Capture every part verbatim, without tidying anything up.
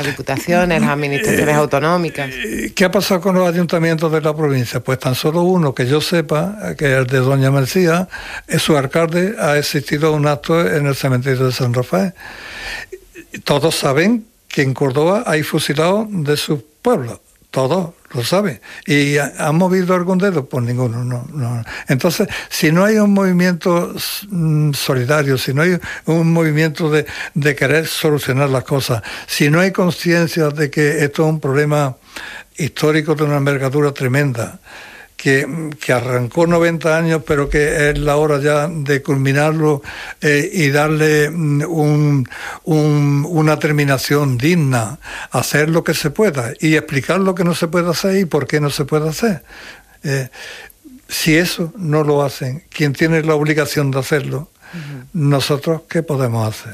Diputaciones, las administraciones eh, autonómicas. ¿Qué ha pasado con los ayuntamientos de la provincia? Pues tan solo uno, que yo sepa, que es el de Doña Mercía, es su alcalde, ha existido un acto en el cementerio de San Rafael. Todos saben que en Córdoba hay fusilados de sus pueblos, todos lo saben. ¿Y han movido algún dedo? Pues ninguno, no, no. Entonces, si no hay un movimiento solidario, si no hay un movimiento de, de querer solucionar las cosas, si no hay conciencia de que esto es un problema histórico de una envergadura tremenda, que, que arrancó noventa años, pero que es la hora ya de culminarlo eh, y darle un, un, una terminación digna, hacer lo que se pueda y explicar lo que no se puede hacer y por qué no se puede hacer. Eh, si eso no lo hacen, quien tiene la obligación de hacerlo, uh-huh. nosotros, ¿qué podemos hacer?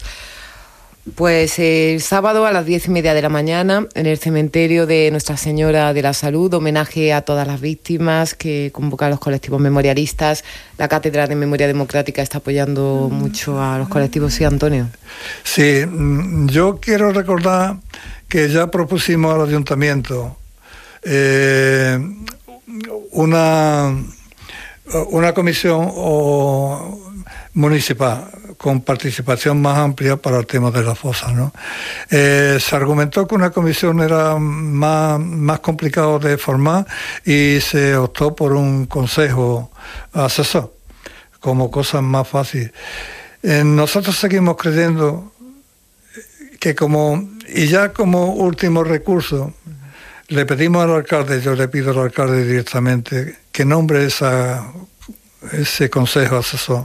Pues el sábado a las diez y media de la mañana, en el cementerio de Nuestra Señora de la Salud, homenaje a todas las víctimas que convocan los colectivos memorialistas. La Cátedra de Memoria Democrática está apoyando mucho a los colectivos, ¿sí, Antonio? Sí, yo quiero recordar que ya propusimos al Ayuntamiento eh, una, una comisión o municipal con participación más amplia para el tema de las fosas, ¿no? Eh, se argumentó que una comisión era más, más complicado de formar y se optó por un consejo asesor como cosa más fácil. Eh, nosotros seguimos creyendo que como, y ya como último recurso, le pedimos al alcalde, yo le pido al alcalde directamente, que nombre esa, ese consejo asesor.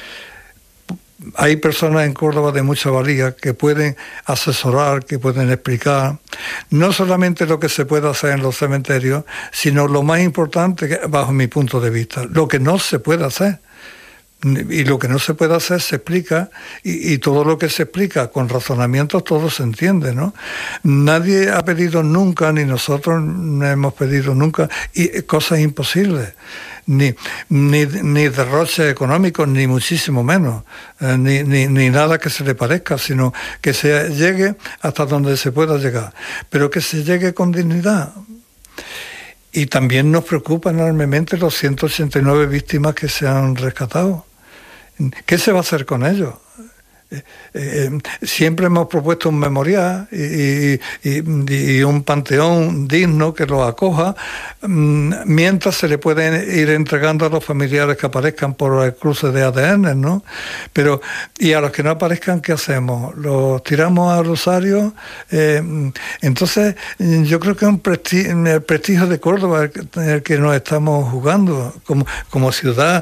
Hay personas en Córdoba de mucha valía que pueden asesorar, que pueden explicar no solamente lo que se puede hacer en los cementerios, sino lo más importante, bajo mi punto de vista, lo que no se puede hacer. Y lo que no se puede hacer se explica, y, y todo lo que se explica con razonamientos todo se entiende, ¿no? Nadie ha pedido nunca, ni nosotros no hemos pedido nunca, y cosas imposibles. Ni, ni, ni derroches económicos, ni muchísimo menos, eh, ni, ni, ni nada que se le parezca, sino que se llegue hasta donde se pueda llegar, pero que se llegue con dignidad. Y también nos preocupan enormemente los ciento ochenta y nueve víctimas que se han rescatado. ¿Qué se va a hacer con ellos? Eh, eh, siempre hemos propuesto un memorial y, y, y, y un panteón digno que los acoja, mmm, mientras se le pueden ir entregando a los familiares que aparezcan por el cruce de A D N, ¿no? Pero, y a los que no aparezcan, ¿qué hacemos? ¿Los tiramos a Rosario? Eh, entonces, yo creo que es un prestigio, el prestigio de Córdoba el que, el que nos estamos jugando como, como ciudad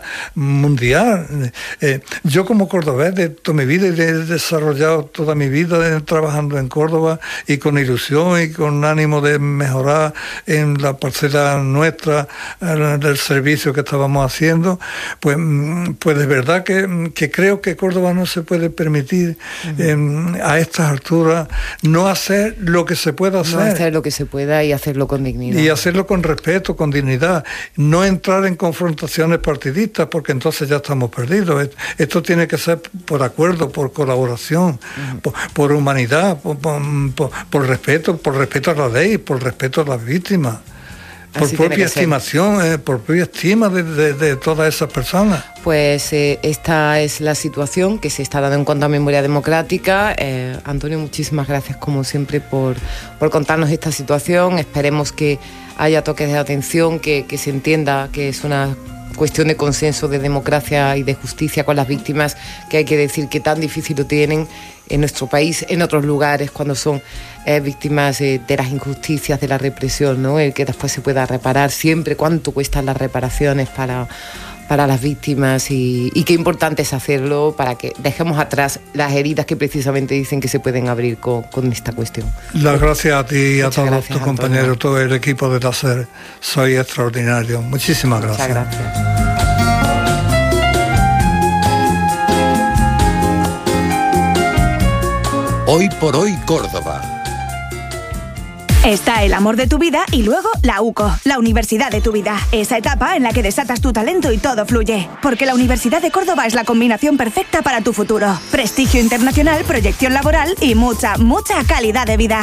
mundial. Eh, yo como cordobés de toda mi vida, he desarrollado toda mi vida trabajando en Córdoba y con ilusión y con ánimo de mejorar en la parcela nuestra del servicio que estábamos haciendo, pues, pues de verdad que, que creo que Córdoba no se puede permitir uh-huh. eh, a estas alturas no hacer lo que se pueda hacer. No hacer lo que se pueda y hacerlo con dignidad. Y hacerlo con respeto, con dignidad. No entrar en confrontaciones partidistas porque entonces ya estamos perdidos. Esto tiene que ser por acuerdo, por colaboración, uh-huh. por, por humanidad, por, por, por, por respeto, por respeto a la ley, por respeto a las víctimas, por Así propia estimación, eh, por propia estima de, de, de todas esas personas. Pues eh, esta es la situación que se está dando en cuanto a memoria democrática. Eh, Antonio, muchísimas gracias como siempre por, por contarnos esta situación. Esperemos que haya toques de atención, que, que se entienda que es una cuestión de consenso, de democracia y de justicia con las víctimas, que hay que decir que tan difícil lo tienen en nuestro país, en otros lugares, cuando son eh, víctimas eh, de las injusticias, de la represión, ¿no? El que después se pueda reparar siempre, cuánto cuestan las reparaciones para, para las víctimas y, y qué importante es hacerlo para que dejemos atrás las heridas que precisamente dicen que se pueden abrir con, con esta cuestión. Las gracias a ti y a Muchas todos gracias, tus compañeros, Antonio. Todo el equipo de Láser. Soy extraordinario. Muchísimas gracias. Muchas gracias. Hoy por hoy Córdoba. Está el amor de tu vida y luego la U C O, la universidad de tu vida. Esa etapa en la que desatas tu talento y todo fluye. Porque la Universidad de Córdoba es la combinación perfecta para tu futuro. Prestigio internacional, proyección laboral y mucha, mucha calidad de vida.